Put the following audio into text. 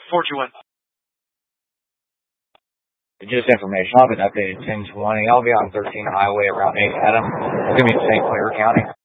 421. Just information. I'll have it updated 1020. I'll be on 13 Highway around 8 Adam. It's going to be in St. Clair County.